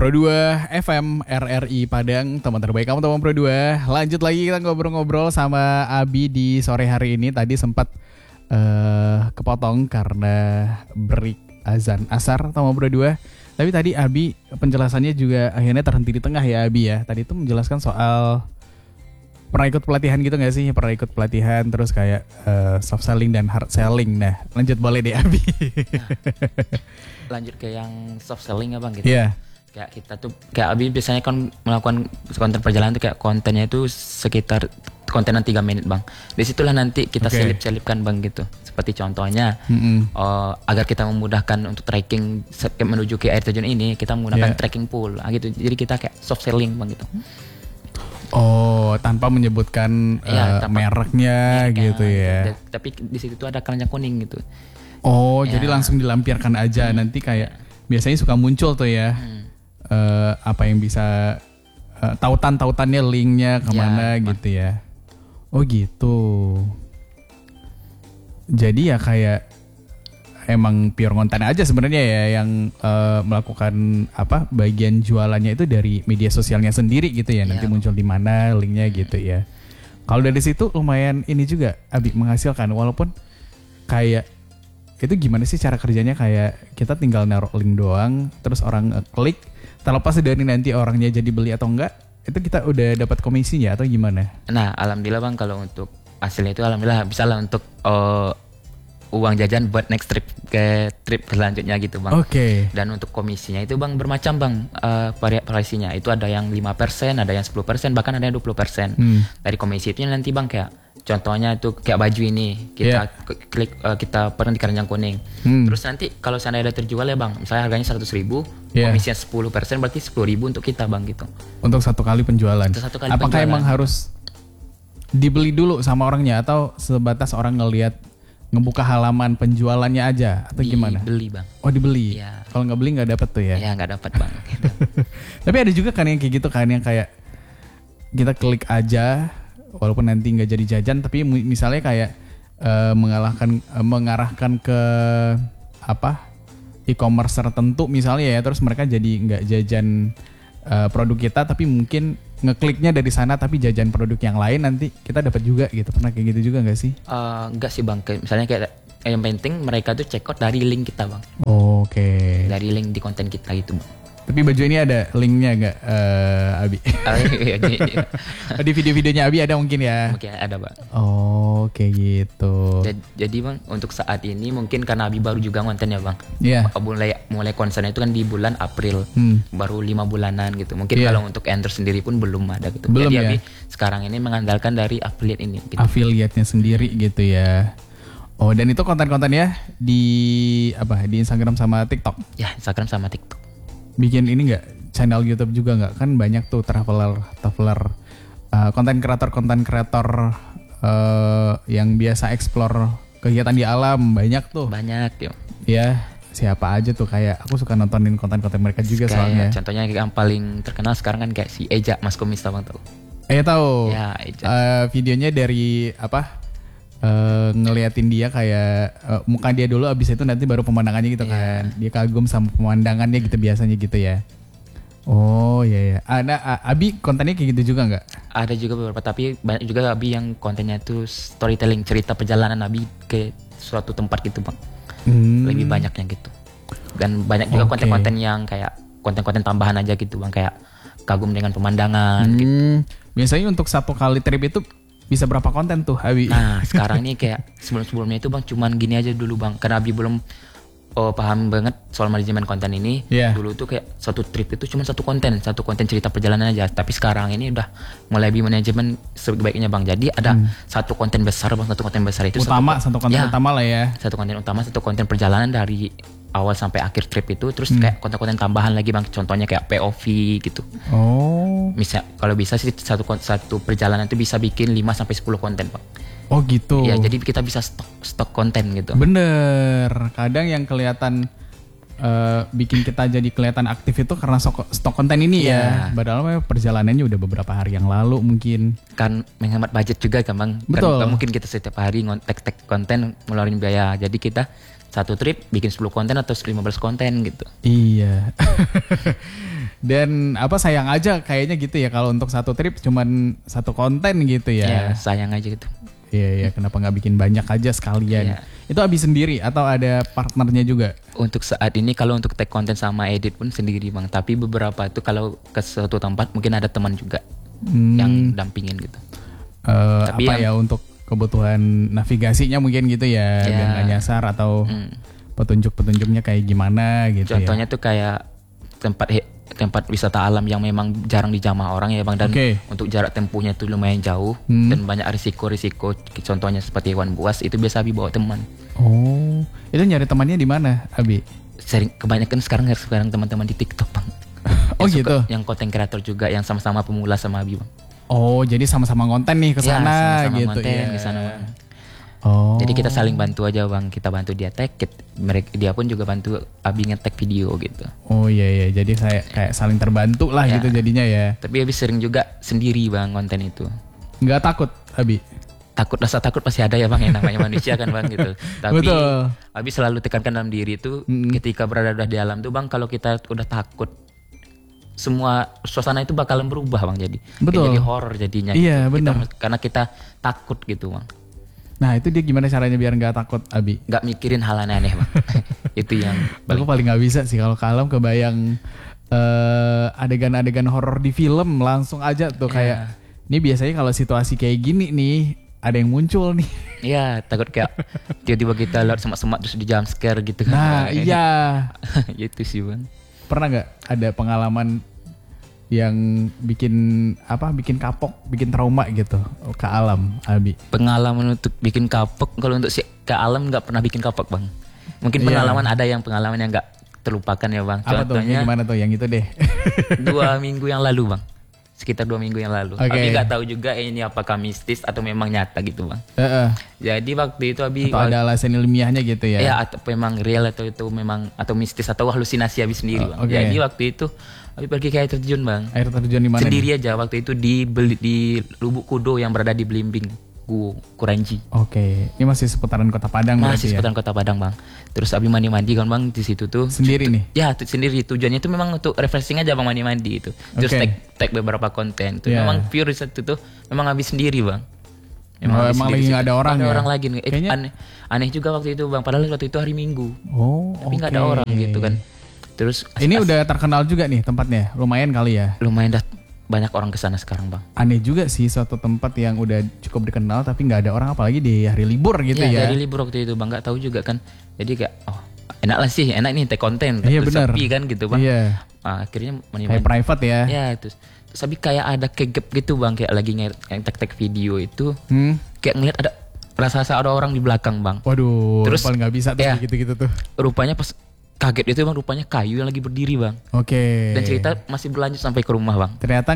Pro 2 FM RRI Padang, teman terbaik kamu teman Pro 2. Lanjut lagi kita ngobrol-ngobrol sama Abi di sore hari ini. Tadi sempat kepotong karena break azan asar teman Pro 2. Tapi tadi Abi penjelasannya juga akhirnya terhenti di tengah ya Abi ya. Tadi itu menjelaskan soal pernah ikut pelatihan gitu gak sih? Pernah ikut pelatihan terus kayak soft selling dan hard selling. Nah lanjut boleh deh Abi. Nah, lanjut ke yang soft selling ya bang gitu. Iya. Yeah. Kayak kita tuh kayak Abi biasanya kan melakukan konten perjalanan tuh kayak kontennya itu sekitar kontenan 3 menit bang. Disitulah nanti kita selip-selipkan bang gitu. Seperti contohnya agar kita memudahkan untuk tracking menuju ke air terjun ini, kita menggunakan tracking pool gitu. Jadi kita kayak soft selling bang gitu. Oh, tanpa menyebutkan mereknya gitu ya. Tapi di situ tuh ada keranjang kuning gitu. Oh, jadi langsung dilampirkan aja. Nanti kayak biasanya suka muncul tuh ya. Apa yang bisa tautannya linknya kemana gitu ya. Oh gitu. Jadi ya kayak emang pure konten aja sebenarnya ya yang melakukan bagian jualannya itu dari media sosialnya sendiri gitu ya. Nanti muncul di mana linknya gitu ya. Kalau dari situ lumayan ini juga Abi menghasilkan, walaupun kayak itu gimana sih cara kerjanya, kayak kita tinggal naruh link doang terus orang klik, terlepas dari nanti orangnya jadi beli atau enggak, itu kita udah dapat komisinya atau gimana? Nah alhamdulillah bang, kalau untuk hasilnya itu alhamdulillah bisa lah untuk uang jajan buat next trip ke trip selanjutnya gitu bang. Oke. Dan untuk komisinya itu bang bermacam bang, variasinya itu ada yang 5%, ada yang 10%, bahkan ada yang 20%. Dari komisi itu nanti bang kayak contohnya itu kayak baju ini kita klik, kita pernah di keranjang kuning. Terus nanti kalau seandainya ada terjual ya bang, misalnya harganya 100.000, komisinya 10% berarti 10.000 untuk kita bang gitu. Untuk satu kali penjualan. Apakah emang harus dibeli dulu sama orangnya atau sebatas orang ngelihat ngebuka halaman penjualannya aja atau gimana? Dibeli bang. Oh dibeli. Ya. Kalau nggak beli nggak dapet tuh ya? Ya nggak dapat bang. Gitu. Tapi ada juga kan yang kayak gitu kan, yang kayak kita klik aja walaupun nanti nggak jadi jajan, tapi misalnya kayak mengarahkan ke e-commerce tertentu misalnya ya, terus mereka jadi nggak jajan produk kita tapi mungkin ngekliknya dari sana tapi jajan produk yang lain, nanti kita dapat juga gitu. Pernah kayak gitu juga nggak sih? Enggak sih bang, misalnya kayak yang penting mereka tuh check out dari link kita bang. Oke. Dari link di konten kita gitu bang. Tapi baju ini ada linknya nggak Abi? Di video-videonya Abi ada mungkin ya? Mungkin ada bang. Oh kayak gitu. Jadi bang untuk saat ini mungkin karena Abi baru juga konten ya bang. Iya. Mulai konsernya itu kan di bulan April. Baru 5 bulanan gitu. Mungkin kalau untuk enter sendiri pun belum ada gitu. Belum. Jadi Abi sekarang ini mengandalkan dari affiliate ini gitu. Affiliate-nya sendiri gitu ya. Oh dan itu konten-kontennya di Instagram sama TikTok? Ya Instagram sama TikTok. Bikin ini nggak, channel YouTube juga nggak? Kan banyak tuh traveler konten kreator yang biasa explore kegiatan di alam, banyak tuh. Banyak yuk. Ya siapa aja tuh, kayak aku suka nontonin konten-konten mereka juga kayak, soalnya. Contohnya yang paling terkenal sekarang kan kayak si Eja Mas Kumis, bang tahu? Tahu. Ya Eja. Videonya dari ngeliatin dia kayak muka dia dulu, abis itu nanti baru pemandangannya gitu kan. Dia kagum sama pemandangannya gitu biasanya gitu ya. Oh iya. Abi kontennya kayak gitu juga nggak? Ada juga beberapa, tapi banyak juga Abi yang kontennya itu storytelling, cerita perjalanan Abi ke suatu tempat gitu bang. Lebih banyak yang gitu. Dan banyak juga konten-konten yang kayak konten-konten tambahan aja gitu bang, kayak kagum dengan pemandangan gitu. Biasanya untuk satu kali trip itu bisa berapa konten tuh Abi? Nah sekarang nih kayak sebelumnya itu bang cuman gini aja dulu bang, karena Abi belum paham banget soal manajemen konten ini. Dulu tuh kayak satu trip itu cuma satu konten cerita perjalanan aja. Tapi sekarang ini udah mulai lebih manajemen sebaiknya bang. Jadi ada satu konten besar bang, satu konten besar itu satu konten utama lah ya. Satu konten utama, satu konten perjalanan dari awal sampai akhir trip itu. Terus kayak konten-konten tambahan lagi bang, contohnya kayak POV gitu. Misal kalau bisa sih satu perjalanan itu bisa bikin 5-10 konten bang. Oh gitu. Ya jadi kita bisa stok konten gitu. Bener. Kadang yang kelihatan bikin kita jadi kelihatan aktif itu karena stok konten ini ya. Padahal perjalanannya udah beberapa hari yang lalu mungkin. Kan menghemat budget juga kan bang. Betul. Kan mungkin kita setiap hari tag konten ngeluarin biaya. Jadi kita satu trip bikin 10 konten atau 15 konten gitu. Iya. Dan sayang aja kayaknya gitu ya kalau untuk satu trip cuman satu konten gitu ya. Iya sayang aja gitu. Iya, kenapa nggak bikin banyak aja sekalian? Iya. Itu Abi sendiri atau ada partnernya juga? Untuk saat ini kalau untuk tag konten sama edit pun sendiri bang. Tapi beberapa itu kalau ke suatu tempat mungkin ada teman juga yang dampingin gitu. Tapi untuk kebutuhan navigasinya mungkin gitu ya, biar nggak nyasar atau petunjuk-petunjuknya kayak gimana gitu. Contohnya tuh kayak tempat wisata alam yang memang jarang dijamah orang ya bang, dan untuk jarak tempuhnya itu lumayan jauh dan banyak risiko-risiko, contohnya seperti hewan buas, itu biasa Abi bawa teman. Oh, itu nyari temannya di mana Abi? Kebanyakan sekarang teman-teman di TikTok bang. Oh gitu. Yang content creator juga yang sama-sama pemula sama Abi bang. Oh, jadi sama-sama konten nih ke sana sama-sama gitu konten ya. Ke sana bang. Oh. Jadi kita saling bantu aja bang, kita bantu dia tag, dia pun juga bantu Abi nge-tag video gitu. Oh iya, jadi saya kayak saling terbantu lah gitu jadinya ya. Tapi Abi sering juga sendiri bang konten itu. Nggak takut Abi? Rasa takut pasti ada ya bang, yang namanya manusia kan bang gitu. Tapi betul. Abi selalu tekankan dalam diri itu ketika berada di alam tuh bang, kalau kita udah takut, semua suasana itu bakalan berubah bang, jadi horor jadinya. Iya gitu. benar. Karena kita takut gitu bang. Nah itu dia gimana caranya biar nggak takut Abi? Nggak mikirin hal aneh bang. Itu yang aku paling nggak bisa sih kalau ke alam, kebayang adegan-adegan horor di film langsung aja tuh kayak ini biasanya kalau situasi kayak gini nih ada yang muncul nih. Iya, takut kayak tiba-tiba kita lewat semak-semak terus di jump scare gitu kan. Nah iya. Itu sih bang. Pernah nggak ada pengalaman yang bikin kapok, bikin trauma gitu ke alam Abi? Pengalaman untuk bikin kapok, kalau untuk ke alam nggak pernah bikin kapok bang. Mungkin pengalaman ada yang nggak terlupakan ya bang. Apa contohnya gimana tuh yang itu deh? 2 minggu yang lalu bang, sekitar 2 minggu yang lalu. Abi nggak tahu juga ini apakah mistis atau memang nyata gitu bang. Jadi waktu itu Abi atau ada alasan ilmiahnya gitu ya? Iya, atau memang real atau itu memang atau mistis atau halusinasi Abi sendiri bang. Jadi waktu itu Abi pergi ke air terjun bang. Air terjun di mana? Sendiri aja waktu itu di Lubuk Kudo yang berada di Belimbing, Kuranji. Ini masih seputaran Kota Padang. Masih seputaran Kota Padang bang. Terus Abi mandi-mandi kan bang di situ tuh. Sendiri nih? Ya sendiri. Tujuannya itu memang untuk refreshing aja bang, mandi-mandi itu. Terus tag beberapa konten. Itu memang pure riset itu memang Abi sendiri bang. Emang lagi nggak ada orang ya? Orang lagi. Aneh juga waktu itu bang. Padahal waktu itu hari Minggu. Tapi nggak ada orang gitu kan. Terus ini udah terkenal juga nih tempatnya, lumayan kali ya? Lumayan dah, banyak orang kesana sekarang bang. Aneh juga sih suatu tempat yang udah cukup dikenal tapi nggak ada orang, apalagi di hari libur gitu ya? Hari libur waktu itu bang, nggak tahu juga kan. Jadi kayak enak nih tag konten, bener. Sepi kan gitu bang. Akhirnya kayak private ya? Ya terus tapi kayak ada kegep gitu bang, kayak lagi tag video itu, kayak ngeliat rasa ada orang di belakang bang. Waduh, terus paling nggak bisa tuh gitu-gitu tuh. Rupanya pas kaget itu bang, rupanya kayu yang lagi berdiri bang. Dan cerita masih berlanjut sampai ke rumah bang. Ternyata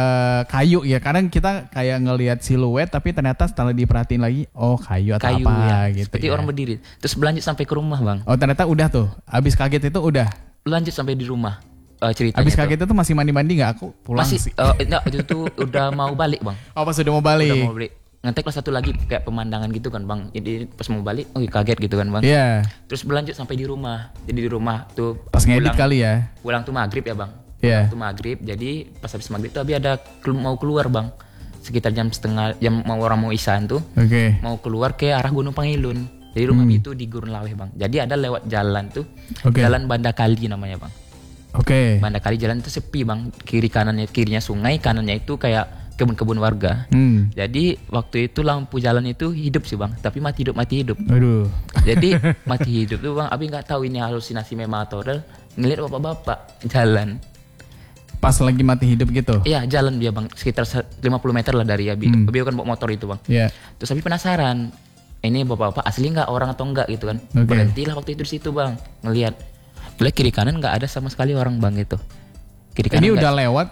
kayu ya, kadang kita kayak ngelihat siluet tapi ternyata setelah diperhatiin lagi kayu atau apa gitu. Seperti orang berdiri. Terus berlanjut sampai ke rumah bang. Ternyata udah tuh, abis kaget itu udah. Lanjut sampai di rumah ceritanya. Abis kaget itu masih mandi-mandi nggak? Aku pulang masih, sih. Itu tuh udah mau balik bang. Pas udah mau balik. Udah mau balik. Ngetek lah satu lagi kayak pemandangan gitu kan bang. Jadi pas mau balik, kaget gitu kan bang. Iya. Terus berlanjut sampai di rumah. Jadi di rumah tuh pas ngedit kali ya. Pulang tuh maghrib ya bang. Iya. Tuh maghrib. Jadi pas habis maghrib tuh Abi ada mau keluar bang. Sekitar jam orang mau isyan tuh. Mau keluar ke arah Gunung Pangilun. Jadi rumah itu di Gurun Laweh bang. Jadi ada lewat jalan tuh. Jalan Banda Kali namanya bang. Banda Kali, jalan itu sepi bang. Kirinya sungai, kanannya itu kayak kebun-kebun warga. Jadi waktu itu lampu jalan itu hidup sih bang, tapi mati hidup. Aduh. Jadi mati hidup tuh bang, Abi nggak tahu ini halusinasi memang atau ngeliat bapak-bapak jalan. Pas lagi mati hidup gitu? Iya, jalan dia bang, sekitar 50 meter lah dari Abi. Abi kan bawa motor itu bang. Terus Abi penasaran, ini bapak-bapak asli nggak orang atau enggak gitu kan? Berhentilah waktu itu di situ bang, ngelihat. Boleh kiri kanan nggak ada sama sekali orang bang gitu. Kiri kanan. Ini udah lewat.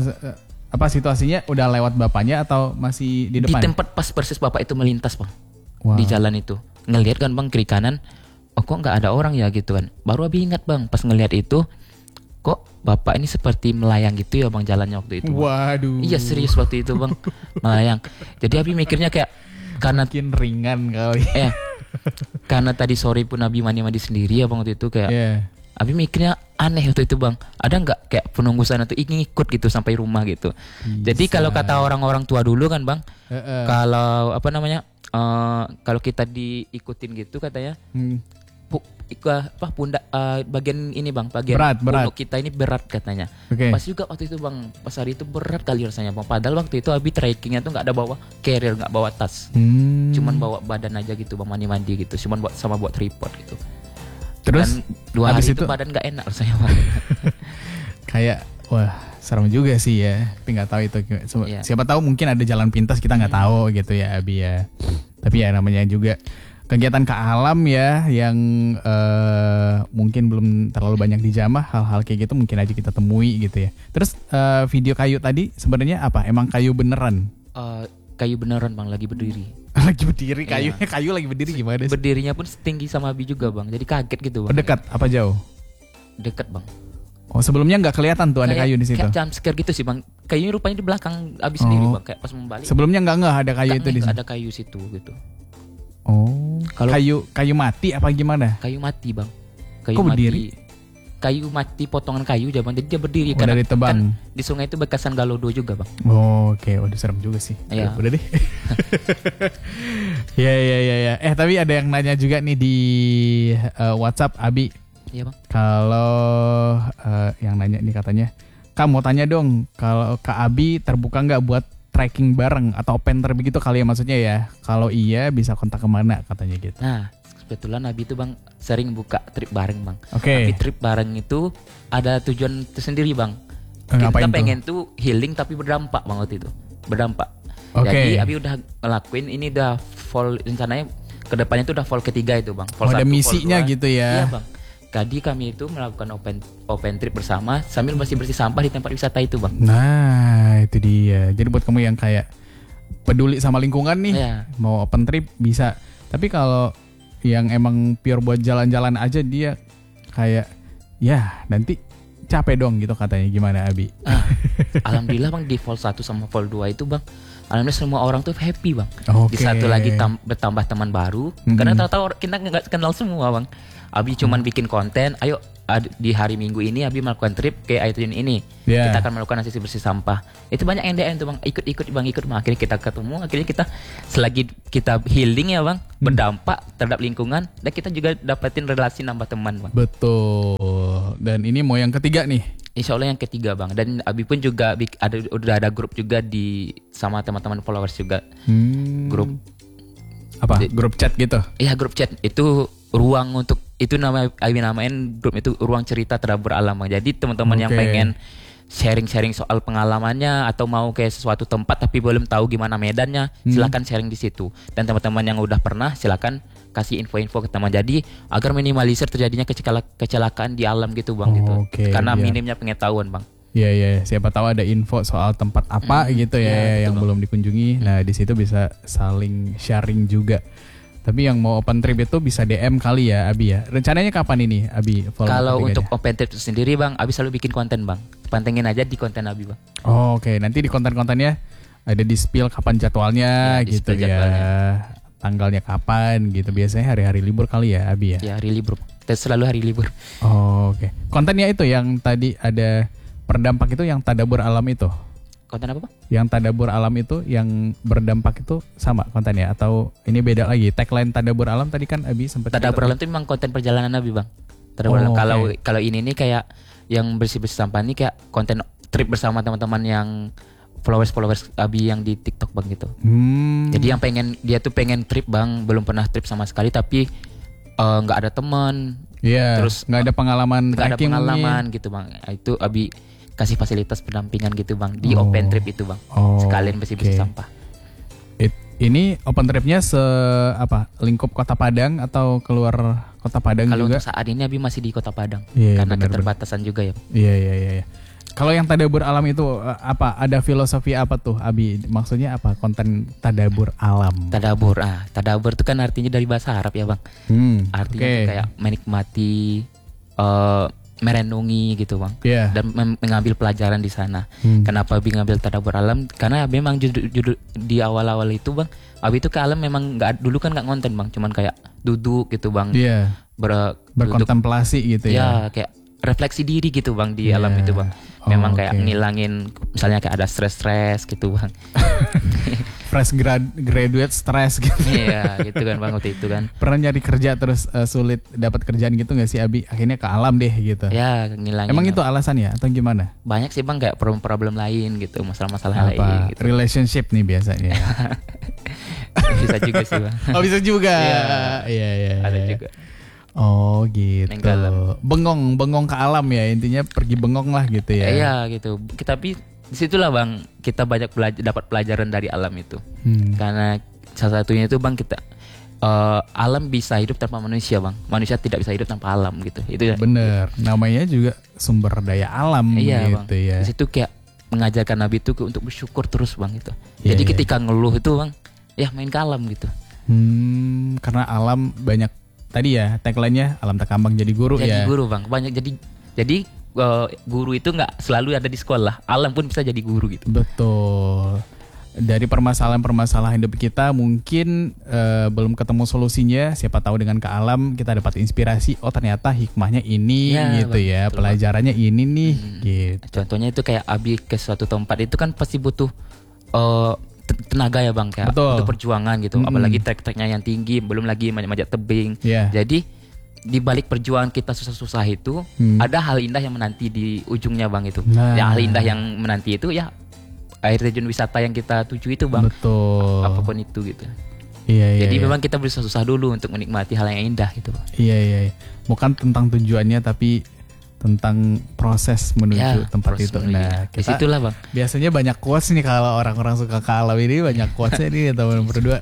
Apa situasinya udah lewat bapaknya atau masih di depan? Di tempat pas persis bapak itu melintas bang. Di jalan itu ngelihat kan bang, kiri kanan kok nggak ada orang ya gitu kan. Baru Abi ingat bang, pas ngelihat itu, kok bapak ini seperti melayang gitu ya bang jalannya waktu itu. Bang. Waduh. Iya serius waktu itu bang, melayang. Jadi Abi mikirnya kayak karena mungkin ringan kali. Karena tadi sore pun Abi mandi-mandi sendiri ya bang waktu itu kayak. Abi mikirnya aneh waktu itu bang. Ada nggak kayak penunggu sana tuh ingin ikut gitu sampai rumah gitu. Jadi kalau kata orang-orang tua dulu kan bang, kalau apa namanya, kalau kita diikutin gitu katanya. Pundak bagian ini bang, bagian punuk kita ini berat katanya. Pas juga waktu itu bang, pas hari itu berat kali rasanya bang. Padahal waktu itu Abi trekkingnya tuh nggak ada bawa carrier, nggak bawa tas, cuman bawa badan aja gitu bang, mandi gitu, cuman buat tripod gitu. Terus dan 2 hari itu badan nggak enak rasanya bang. Kayak wah serem juga sih ya, tapi nggak tahu itu. Siapa tahu mungkin ada jalan pintas kita nggak tahu gitu ya Abi ya. Tapi ya namanya juga kegiatan ke alam ya yang mungkin belum terlalu banyak dijamah, hal-hal kayak gitu mungkin aja kita temui gitu ya. Terus video kayu tadi sebenarnya apa? Emang kayu beneran? Kayu beneran bang, lagi berdiri. Lagi berdiri kayunya, kayu lagi berdiri gimana sih? Berdirinya pun setinggi sama Abi juga bang, jadi kaget gitu bang. Dekat apa jauh? Dekat bang. Oh sebelumnya nggak kelihatan tuh ada kayu di situ? Kayak jump scare gitu sih bang. Kayunya rupanya di belakang Abi sendiri bang, kayak pas membalik. Sebelumnya nggak ada kayu itu di situ? Ada kayu situ gitu. Oh, kayu mati apa gimana? Kayu mati bang. Kok berdiri? Kayu mati, potongan kayu aja bang. Jadi dia berdiri karena ditebang. Kan di sungai itu bekasan galodo juga bang. Oh, oke. Udah serem juga sih. Iya. Udah deh. Ya. Tapi ada yang nanya juga nih di WhatsApp Abi. Iya bang. Kalau yang nanya nih katanya, Kak mau tanya dong, kalau Kak Abi terbuka nggak buat trekking bareng atau open trip begitu kali ya maksudnya ya. Kalau iya bisa kontak kemana katanya gitu. Nah kebetulan Abi itu bang sering buka trip bareng bang. Tapi trip bareng itu ada tujuan tersendiri bang. Ngapain kita pengen tuh healing tapi berdampak bang waktu itu. Berdampak. Jadi Abi udah ngelakuin ini udah fall, rencananya kedepannya itu udah fall ketiga itu bang. Fall 1, ada misinya gitu ya. Iya bang. Jadi kami itu melakukan open trip bersama sambil bersih sampah di tempat wisata itu bang. Nah itu dia. Jadi buat kamu yang kayak peduli sama lingkungan nih, mau open trip bisa. Tapi kalau yang emang pure buat jalan-jalan aja dia kayak ya nanti capek dong gitu katanya. Gimana Abi? Alhamdulillah bang di fall 1 sama fall 2 itu bang, alhamdulillah semua orang tuh happy bang. Di satu lagi bertambah teman baru. Karena tahu-tahu kita nggak kenal semua bang. Abi cuman bikin konten, ayo di hari Minggu ini Abi melakukan trip ke air terjun ini. Kita akan melakukan sesi bersih sampah. Itu banyak yang DM tuh bang, ikut bang. Akhirnya kita ketemu, akhirnya kita selagi kita healing ya bang, berdampak terhadap lingkungan, dan kita juga dapetin relasi nambah teman bang. Betul. Dan ini mau yang ketiga nih. Insya Allah yang ketiga bang. Dan Abi pun juga udah ada grup juga sama teman-teman followers juga. Grup apa? Grup chat gitu? Iya grup chat itu ruang untuk itu Abi namain grup itu ruang cerita terhadap alam. Jadi teman-teman yang pengen sharing soal pengalamannya atau mau ke suatu tempat tapi belum tahu gimana medannya, silakan sharing di situ. Dan teman-teman yang udah pernah silakan kasih info-info ke teman. Jadi agar minimalisir terjadinya kecelakaan di alam gitu bang gitu. Karena minimnya pengetahuan bang. Iya, siapa tahu ada info soal tempat apa gitu ya yang belum dikunjungi. Nah di situ bisa saling sharing juga. Tapi yang mau open trip itu bisa DM kali ya Abi ya. Rencananya kapan ini Abi? Kalau untuk open trip sendiri bang, Abi selalu bikin konten bang. Pantengin aja di konten Abi bang. Oke. Nanti di konten-kontennya ada di spill kapan jadwalnya gitu ya. Tanggalnya kapan gitu. Biasanya hari-hari libur kali ya Abi ya. Ya hari libur. Selalu hari libur. Oke. Kontennya itu yang tadi ada perdampak itu yang tadabbur alam itu. Konten apa Pak? Yang tadabbur alam itu yang berdampak itu sama kontennya atau ini beda lagi? Tagline tadabbur alam tadi kan Abi sempat. Tadabbur alam itu memang konten perjalanan Abi bang. Tadabbur alam. Kalau ini nih kayak yang bersih-bersih sampah nih kayak konten trip bersama teman-teman yang followers Abi yang di TikTok bang gitu. Jadi yang dia tuh pengen trip bang, belum pernah trip sama sekali tapi nggak ada teman. Terus nggak ada pengalaman. Nggak ada pengalaman gitu bang. Itu Abi kasih fasilitas pendampingan gitu bang di open trip itu bang, sekalian bersih-bersih sampah. Ini open tripnya lingkup Kota Padang atau keluar Kota Padang juga? Kalau untuk saat ini Abi masih di Kota Padang karena keterbatasan juga ya. Iya. Kalau yang tadabur alam itu apa? Ada filosofi apa tuh, Abi? Maksudnya apa konten tadabur alam? Tadabur itu kan artinya dari bahasa Arab ya bang. Artinya tuh kayak menikmati, merenungi gitu bang. Dan mengambil pelajaran di sana. Kenapa Abi ngambil tadabur alam? Karena memang judul di awal-awal itu bang, Abi itu ke alam memang dulu kan nggak ngonten bang, cuman kayak duduk gitu bang. Berkontemplasi gitu ya. Ya kayak refleksi diri gitu bang di alam itu bang. Memang kayak ngilangin misalnya kayak ada stres gitu bang. Fresh graduate stress gitu. Iya gitu kan bang waktu itu kan. Pernah nyari kerja terus sulit dapat kerjaan gitu gak sih Abi? Akhirnya ke alam deh gitu. Ya ngilangin. Emang itu alasan ya atau gimana? Banyak sih bang kayak problem lain gitu, masalah-masalah lain gitu. Relationship nih biasanya. Bisa juga sih bang. Oh bisa juga. Iya. Ada juga. Oh gitu. Bengong ke alam ya, intinya pergi bengong lah gitu ya. Iya gitu. Tapi disitulah bang kita banyak dapat pelajaran dari alam itu. Karena salah satunya itu bang kita alam bisa hidup tanpa manusia bang. Manusia tidak bisa hidup tanpa alam gitu. Itu ya. Bener. Namanya juga sumber daya alam gitu bang. Ya. Di situ kayak mengajarkan Nabi itu untuk bersyukur terus bang gitu. Jadi ketika ngeluh itu bang, ya main ke alam gitu. Karena alam banyak. Tadi ya tagline-nya alam tak kambang jadi guru ya. Jadi guru bang, banyak jadi guru itu nggak selalu ada di sekolah, alam pun bisa jadi guru gitu. Betul. Dari permasalahan hidup kita mungkin belum ketemu solusinya, siapa tahu dengan ke alam kita dapat inspirasi. Oh ternyata hikmahnya ini gitu bang, ya, pelajarannya bang. Ini nih. Gitu. Contohnya itu kayak Abi ke suatu tempat itu kan pasti butuh tenaga ya bang, kayak untuk perjuangan gitu. Apalagi trek-treknya yang tinggi, belum lagi manjat tebing. Jadi di balik perjuangan kita susah-susah itu ada hal indah yang menanti di ujungnya bang itu. Ya hal indah yang menanti itu ya air terjun wisata yang kita tuju itu bang. Betul. Apapun itu gitu. Jadi memang kita berusaha-susah dulu untuk menikmati hal yang indah gitu bang. Iya. Bukan tentang tujuannya tapi tentang proses menuju tempat itu. Nah, kita disitulah bang. Biasanya banyak quotes nih kalau orang-orang suka ke alam ini, banyak quotesnya nih teman berdua.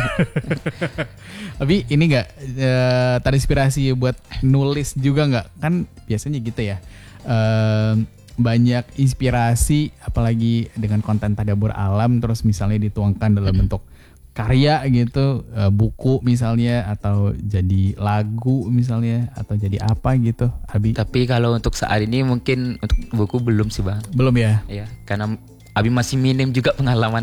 Tapi ini nggak terinspirasi buat nulis juga nggak? Kan biasanya gitu ya. Banyak inspirasi apalagi dengan konten tadabur alam terus misalnya dituangkan dalam bentuk karya gitu, buku misalnya atau jadi lagu misalnya atau jadi apa gitu, Abi. Tapi kalau untuk saat ini mungkin untuk buku belum sih bang. Belum ya? Iya, karena Abi masih minim juga pengalaman.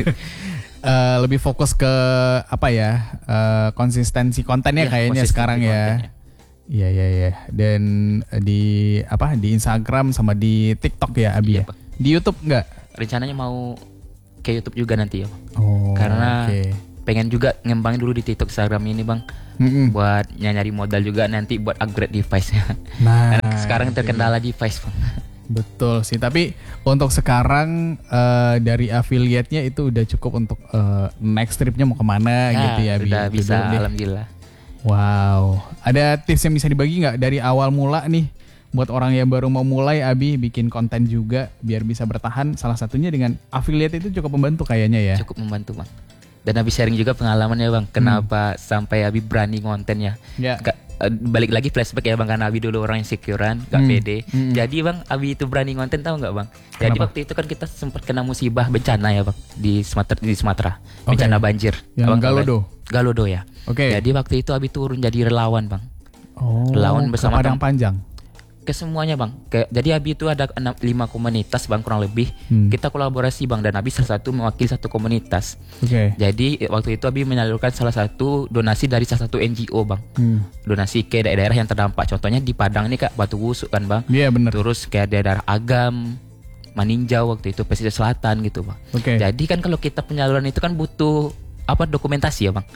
Lebih fokus ke apa ya, konsistensi kontennya kayaknya sekarang ya. Iya. Dan di Instagram sama di TikTok ya Abi ya. Di YouTube nggak? Rencananya mau ke YouTube juga nanti ya bang. Karena pengen juga ngembangin dulu di TikTok Instagram ini bang. Buat nyari modal juga nanti buat upgrade device-nya. Karena sekarang terkendala device bang. Betul sih, tapi untuk sekarang dari affiliate-nya itu udah cukup untuk next trip-nya mau kemana gitu ya. Sudah bisa alhamdulillah. Wow, ada tips yang bisa dibagi nggak dari awal mula nih? Buat orang yang baru mau mulai, Abi bikin konten juga biar bisa bertahan. Salah satunya dengan affiliate itu cukup membantu kayaknya ya. Cukup membantu bang. Dan Abi sharing juga pengalamannya bang. Kenapa sampai Abi berani kontennya. Balik lagi flashback ya bang, karena Abi dulu orang yang securean, gak pede. Jadi bang Abi itu berani konten tahu nggak bang? Jadi waktu itu kan kita sempat kena musibah bencana ya bang di Sumatera. Bencana banjir. Yang Galodo ya. Jadi waktu itu Abi turun jadi relawan bang. Relawan bersama Padang Panjang. Ke semuanya bang. Jadi Abi itu ada 5 komunitas bang kurang lebih. Kita kolaborasi bang, dan Abi salah satu mewakili satu komunitas. Jadi waktu itu Abi menyalurkan salah satu donasi dari salah satu NGO bang. Donasi ke daerah-daerah yang terdampak. Contohnya di Padang ini kak Batu Wusuk kan bang. Iya benar. Terus kayak daerah Agam, Maninjau waktu itu, pesisir selatan gitu bang. Jadi kan kalau kita penyaluran itu kan butuh dokumentasi ya bang.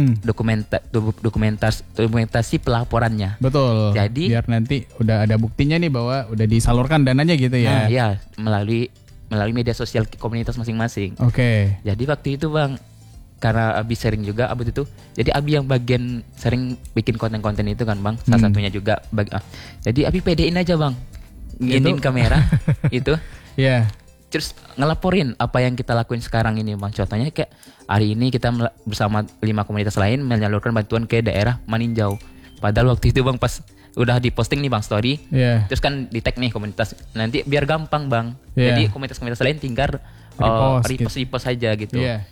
Dokumentasi pelaporannya. Betul. Jadi biar nanti udah ada buktinya nih bahwa udah disalurkan dananya gitu ya. Iya, melalui media sosial komunitas masing-masing. Jadi waktu itu bang, karena Abi sering juga Abi itu, jadi Abi yang bagian sering bikin konten-konten itu kan bang. Salah satunya juga jadi Abi pedein aja bang, nginin kamera itu. Terus ngelaporin apa yang kita lakuin sekarang ini bang. Contohnya kayak hari ini kita bersama 5 komunitas lain menyalurkan bantuan ke daerah Maninjau. Padahal waktu itu bang pas udah diposting nih bang story, Yeah. terus kan di tag nih komunitas, nanti biar gampang bang. Yeah. Jadi komunitas-komunitas lain tinggal repost aja gitu. Yeah.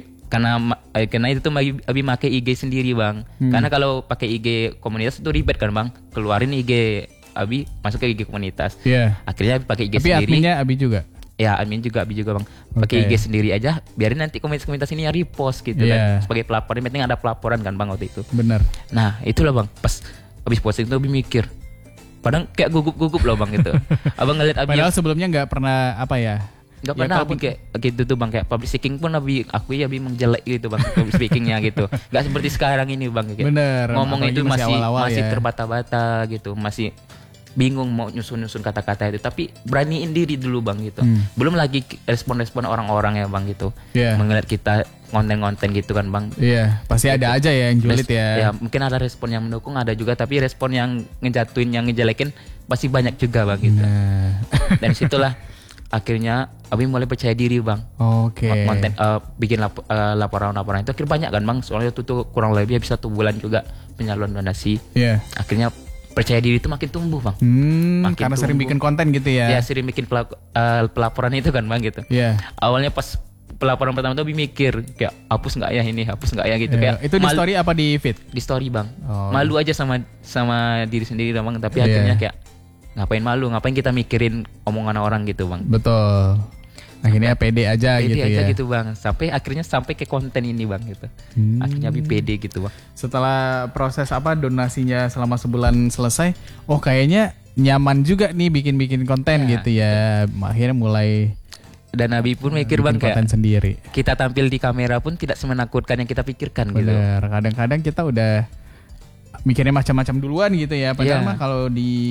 Karena itu tuh Abi pakai IG sendiri bang. Karena kalau pakai IG komunitas itu ribet kan bang, keluarin IG Abi masuk ke IG komunitas. Yeah. Akhirnya Abi pakai IG Tapi sendiri. adminnya Abi juga. Ya admin juga Abi juga bang. Pakai IG sendiri aja, biarin nanti komunitas ini yang repost gitu kan. Sebagai pelapor, yang penting ada pelaporan kan bang waktu itu. Benar. Nah itulah bang, pas Abis posting itu Abi mikir, padahal kayak gugup-gugup loh bang gitu. Abang ngeliat Abi. Padahal sebelumnya nggak pernah apa ya? Gak pernah Abi kayak gitu tuh bang, kayak public speaking pun Abi Abi emang jelek gitu bang public speakingnya gitu. Gak seperti sekarang ini bang kayak bener, ngomong itu masih ya. terbata-bata gitu, masih bingung mau nyusun kata-kata itu, tapi beraniin diri dulu bang gitu. Belum lagi respon-respon orang-orang ya bang gitu, mengeliat kita konten-konten gitu kan bang. Iya, pasti ada aja ya yang julid ya. Ya mungkin ada respon yang mendukung, ada juga, tapi respon yang ngejatuhin, yang ngejelekin pasti banyak juga bang gitu. Dan situlah akhirnya Abi mulai percaya diri bang. Oke. Konten bikin laporan-laporan itu akhirnya banyak kan bang. Soalnya itu tuh kurang lebih habis 1 bulan juga penyaluran donasi. Iya. Akhirnya percaya diri itu makin tumbuh bang. Makin karena tumbuh. Sering bikin konten gitu ya. Ya sering bikin pelaporan itu kan bang gitu. Iya. Awalnya pas pelaporan pertama tuh Abi mikir kayak hapus nggak ya ini, hapus nggak ya gitu. Kayak itu di story apa di feed? Di story bang. Malu aja sama diri sendiri bang. Tapi akhirnya kayak ngapain malu, ngapain kita mikirin omongan orang gitu bang. Betul. Akhirnya pede aja gitu ya. Pede aja gitu bang. Sampai ke konten ini bang gitu. Akhirnya Abi pede gitu bang. Setelah proses donasinya selama sebulan selesai, kayaknya nyaman juga nih bikin konten gitu ya. Akhirnya mulai. Dan Abi pun mikir bang kayak sendiri. Kita tampil di kamera pun tidak semenakutkan yang kita pikirkan. Bener. Gitu. Kadang-kadang kita udah mikirnya macam-macam duluan gitu ya. Padahal mah kalau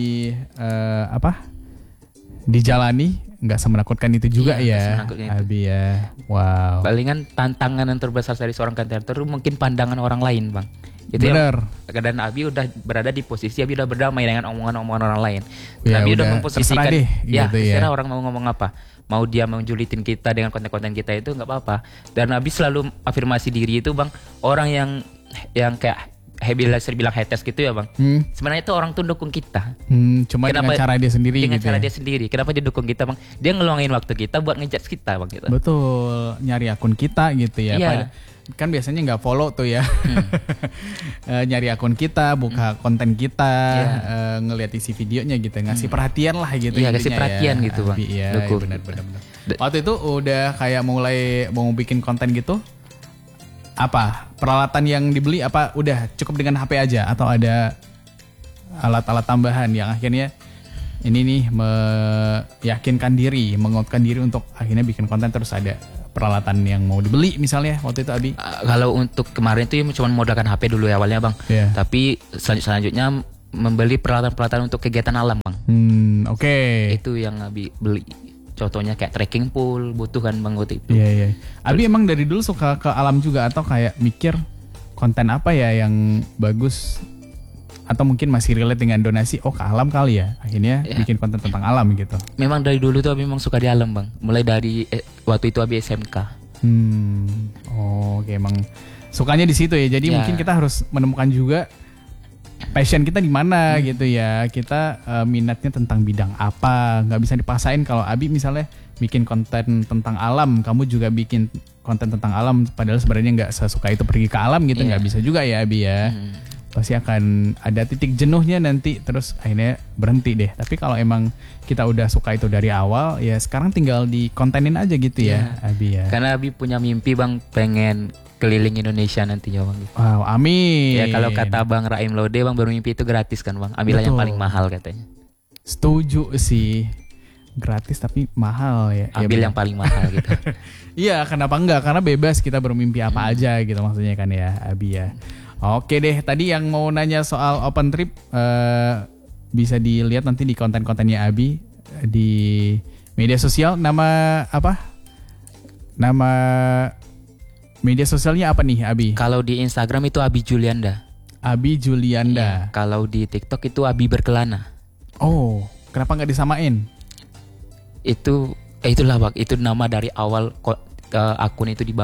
dijalani nggak semenakutkan itu juga ya. Abi ya. Wow. Palingan tantangan yang terbesar dari seorang content creator mungkin pandangan orang lain bang. Itu bener. Dan Abi udah berada di posisi Abi udah berdamai dengan omongan-omongan orang lain. Ya, Abi udah memposisikan deh, gitu terserah orang mau ngomong apa. Mau dia menjulitin kita dengan konten-konten kita itu nggak apa-apa. Dan Abi selalu afirmasi diri itu bang. Orang yang kayak bilang haters gitu ya bang. Sebenarnya itu orang tuh dukung kita. Cuma dengan cara dia sendiri. Dengan cara dia sendiri. Kenapa dia dukung kita bang? Dia ngeluangin waktu kita buat ngejudge kita bang gitu. Betul. Nyari akun kita gitu ya. Iya. Kan biasanya nggak follow tuh ya. Nyari akun kita, buka konten kita, ngeliat isi videonya gitu, ngasih perhatian lah gitu. Iya, kasih perhatian gitu bang. Iya, benar. Waktu itu udah kayak mulai mau bikin konten gitu. Apa peralatan yang dibeli, apa udah cukup dengan HP aja atau ada alat-alat tambahan yang akhirnya ini nih meyakinkan diri, menguatkan diri untuk akhirnya bikin konten, terus ada peralatan yang mau dibeli misalnya waktu itu Abi? Kalau untuk kemarin itu cuma modalkan HP dulu ya awalnya bang. Tapi selanjutnya membeli peralatan-peralatan untuk kegiatan alam bang. Oke. Itu yang Abi beli. Contohnya kayak trekking pool, butuh kan bang waktu itu. Iya. Abi emang dari dulu suka ke alam juga atau kayak mikir konten apa ya yang bagus? Atau mungkin masih relate dengan donasi, ke alam kali ya. Akhirnya bikin konten tentang alam gitu. Memang dari dulu tuh Abi memang suka di alam bang. Mulai dari waktu itu Abi SMK. Oke, emang sukanya di situ ya. Jadi mungkin kita harus menemukan juga passion kita di mana gitu ya. Kita minatnya tentang bidang apa. Nggak bisa dipaksain kalau Abi misalnya bikin konten tentang alam, kamu juga bikin konten tentang alam. Padahal sebenarnya nggak sesuka itu pergi ke alam gitu. Nggak bisa juga ya Abi ya. Pasti akan ada titik jenuhnya nanti, terus akhirnya berhenti deh. Tapi kalau emang kita udah suka itu dari awal, ya sekarang tinggal dikontenin aja gitu ya Abi ya. Karena Abi punya mimpi bang, pengen keliling Indonesia nantinya bang. Wow, amin. Ya kalau kata Bang Raim Lode bang, bermimpi itu gratis kan bang. Ambillah yang paling mahal katanya. Setuju sih. Gratis tapi mahal ya. Ambil yang paling mahal gitu. Iya, kenapa enggak? Karena bebas kita bermimpi apa aja gitu maksudnya kan ya Abi ya. Oke deh, tadi yang mau nanya soal open trip bisa dilihat nanti di konten-kontennya Abi di media sosial. Nama apa? Nama media sosialnya apa nih Abi? Kalau di Instagram itu Abi Julianda. Abi Julianda. Ya, kalau di TikTok itu Abi Berkelana. Oh, kenapa nggak disamain? Itulah bang, itu nama dari awal akun itu dibangun.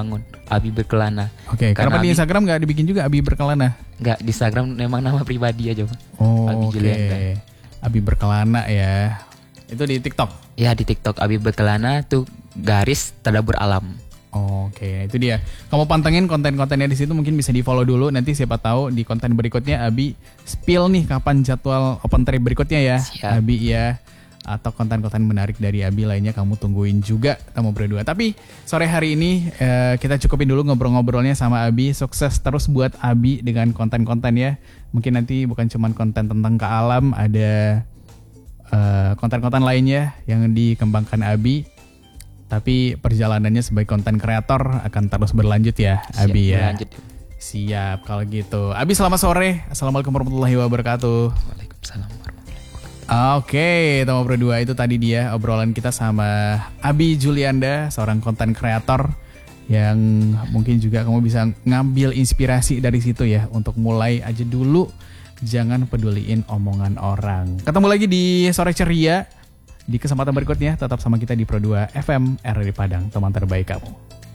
Abi Berkelana. Oke, kenapa di Instagram nggak dibikin juga Abi Berkelana? Nggak, di Instagram memang nama pribadi aja Bang. Oh, Abi Julianda. Abi Berkelana ya. Itu di TikTok? Ya di TikTok Abi Berkelana tuh garis tadabbur alam. Oke, itu dia. Kamu pantengin konten-kontennya di situ, mungkin bisa di-follow dulu. Nanti siapa tahu di konten berikutnya Abi spill nih kapan jadwal open trip berikutnya ya. Siap. Abi ya. Atau konten-konten menarik dari Abi lainnya kamu tungguin juga Tamu Berdua. Tapi sore hari ini kita cukupin dulu ngobrol-ngobrolnya sama Abi. Sukses terus buat Abi dengan konten-konten ya. Mungkin nanti bukan cuma konten tentang ke alam, ada konten-konten lainnya yang dikembangkan Abi. Tapi perjalanannya sebagai konten kreator akan terus berlanjut ya, Abi ya. Berlanjut. Siap kalau gitu. Abi selamat sore. Assalamualaikum warahmatullahi wabarakatuh. Waalaikumsalam warahmatullahi wabarakatuh. Oke, Tamu Berdua itu tadi dia obrolan kita sama Abi Julianda, seorang konten kreator yang mungkin juga kamu bisa ngambil inspirasi dari situ ya untuk mulai aja dulu. Jangan peduliin omongan orang. Ketemu lagi di Sore Ceria. Di kesempatan berikutnya tetap sama kita di Pro 2 FM RRI Padang, teman terbaik kamu.